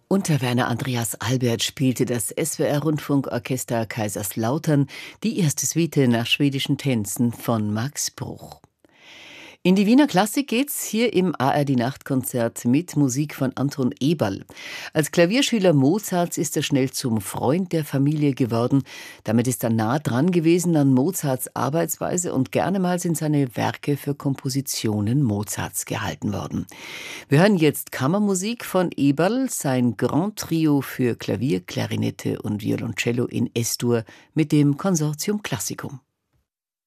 Unter Werner Andreas Albert spielte das SWR-Rundfunkorchester Kaiserslautern die erste Suite nach schwedischen Tänzen von Max Bruch. In die Wiener Klassik geht's hier im ARD-Nachtkonzert mit Musik von Anton Eberl. Als Klavierschüler Mozarts ist er schnell zum Freund der Familie geworden. Damit ist er nah dran gewesen an Mozarts Arbeitsweise und gerne mal sind seine Werke für Kompositionen Mozarts gehalten worden. Wir hören jetzt Kammermusik von Eberl, sein Grand Trio für Klavier, Klarinette und Violoncello in S-Dur mit dem Consortium Classicum.